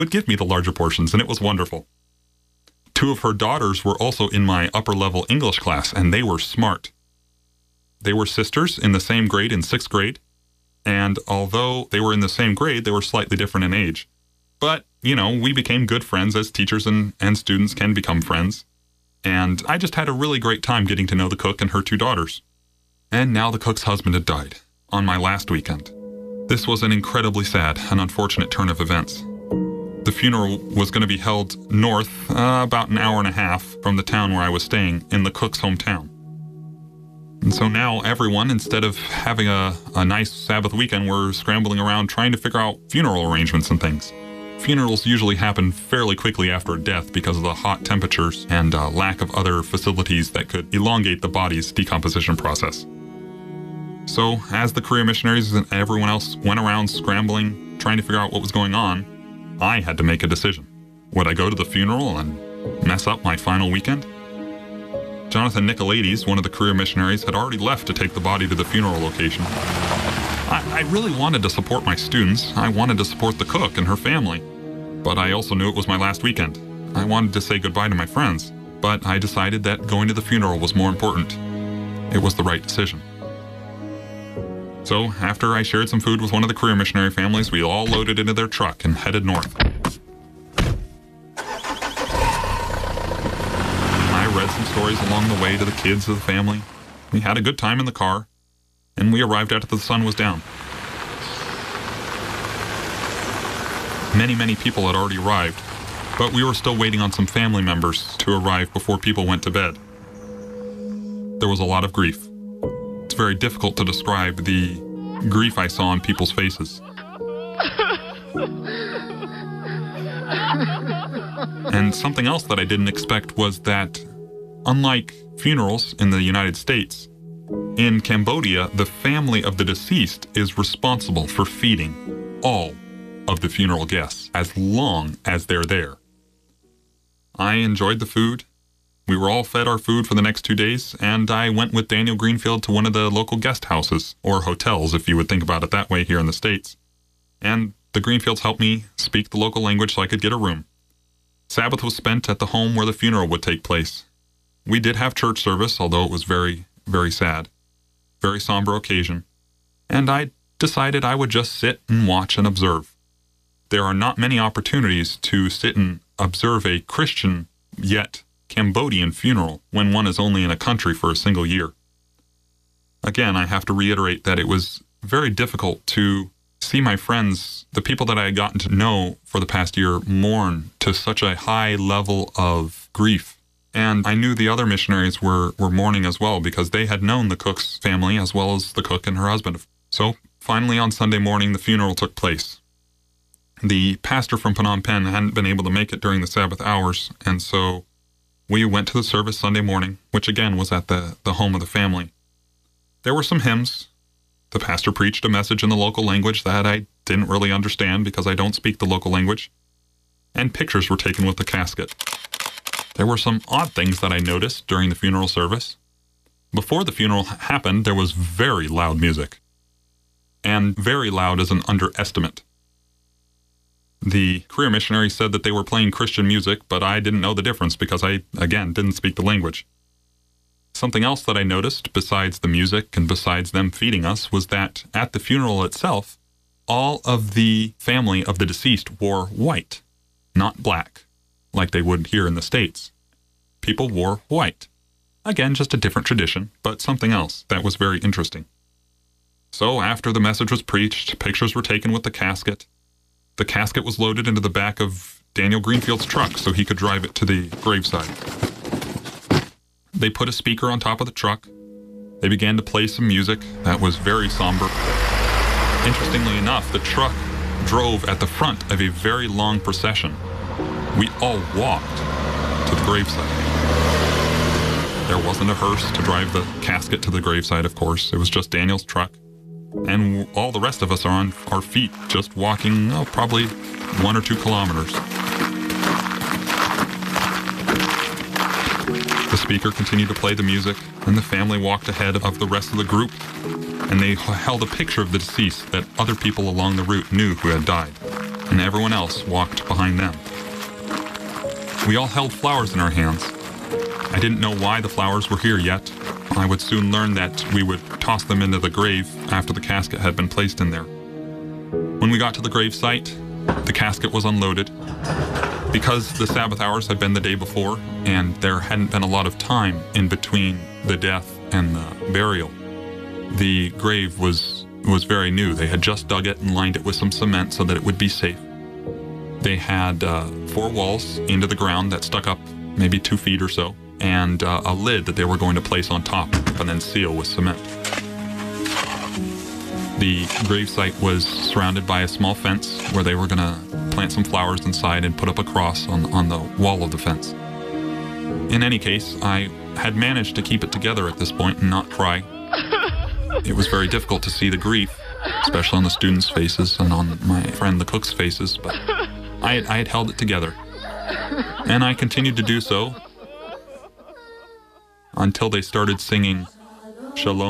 would give me the larger portions, and it was wonderful. 2 of her daughters were also in my upper-level English class, and they were smart. They were sisters in the same grade in 6th grade, and although they were in the same grade, they were slightly different in age. But, we became good friends as teachers and students can become friends. And I just had a really great time getting to know the cook and her 2 daughters. And now the cook's husband had died on my last weekend. This was an incredibly sad and unfortunate turn of events. The funeral was going to be held north, about an hour and a half from the town where I was staying, in the cook's hometown. And so now everyone, instead of having a nice Sabbath weekend, were scrambling around trying to figure out funeral arrangements and things. Funerals usually happen fairly quickly after a death because of the hot temperatures and lack of other facilities that could elongate the body's decomposition process. So, as the career missionaries and everyone else went around scrambling, trying to figure out what was going on, I had to make a decision. Would I go to the funeral and mess up my final weekend? Jonathan Nicolaides, one of the career missionaries, had already left to take the body to the funeral location. I really wanted to support my students. I wanted to support the cook and her family. But I also knew it was my last weekend. I wanted to say goodbye to my friends, but I decided that going to the funeral was more important. It was the right decision. So, after I shared some food with one of the career missionary families, we all loaded into their truck and headed north. I read some stories along the way to the kids of the family. We had a good time in the car, and we arrived after the sun was down. Many people had already arrived, but we were still waiting on some family members to arrive before people went to bed. There was a lot of grief. It's very difficult to describe the grief I saw on people's faces. And something else that I didn't expect was that, unlike funerals in the United States, in Cambodia, the family of the deceased is responsible for feeding all of the funeral guests as long as they're there. I enjoyed the food. We were all fed our food for the next 2 days, and I went with Daniel Greenfield to one of the local guest houses, or hotels if you would think about it that way here in the States. And the Greenfields helped me speak the local language so I could get a room. Sabbath was spent at the home where the funeral would take place. We did have church service, although it was very, very sad. Very somber occasion. And I decided I would just sit and watch and observe. There are not many opportunities to sit and observe a Christian, yet Cambodian funeral when one is only in a country for a single year. Again, I have to reiterate that it was very difficult to see my friends, the people that I had gotten to know for the past year, mourn to such a high level of grief. And I knew the other missionaries were mourning as well because they had known the cook's family as well as the cook and her husband. So finally on Sunday morning, the funeral took place. The pastor from Phnom Penh hadn't been able to make it during the Sabbath hours, and so we went to the service Sunday morning, which again was at the home of the family. There were some hymns. The pastor preached a message in the local language that I didn't really understand because I don't speak the local language. And pictures were taken with the casket. There were some odd things that I noticed during the funeral service. Before the funeral happened, there was very loud music. And very loud is an underestimate. The career missionary said that they were playing Christian music, but I didn't know the difference because I, again, didn't speak the language. Something else that I noticed, besides the music and besides them feeding us, was that at the funeral itself, all of the family of the deceased wore white, not black, like they would here in the States. People wore white. Again, just a different tradition, but something else that was very interesting. So after the message was preached, pictures were taken with the casket. The casket was loaded into the back of Daniel Greenfield's truck so he could drive it to the graveside. They put a speaker on top of the truck. They began to play some music that was very somber. Interestingly enough, the truck drove at the front of a very long procession. We all walked to the graveside. There wasn't a hearse to drive the casket to the graveside, of course. It was just Daniel's truck. And all the rest of us are on our feet, just walking, probably 1 or 2 kilometers. The speaker continued to play the music, and the family walked ahead of the rest of the group, and they held a picture of the deceased that other people along the route knew who had died. and everyone else walked behind them. We all held flowers in our hands. I didn't know why the flowers were here yet. I would soon learn that we would toss them into the grave after the casket had been placed in there. When we got to the grave site, the casket was unloaded. Because the Sabbath hours had been the day before, and there hadn't been a lot of time in between the death and the burial, the grave was very new. They had just dug it and lined it with some cement so that it would be safe. They had 4 walls into the ground that stuck up maybe 2 feet or so, and a lid that they were going to place on top and then seal with cement. The gravesite was surrounded by a small fence where they were going to plant some flowers inside and put up a cross on the wall of the fence. In any case, I had managed to keep it together at this point and not cry. It was very difficult to see the grief, especially on the students' faces and on my friend the cook's faces, but I had held it together. And I continued to do so until they started singing Shalom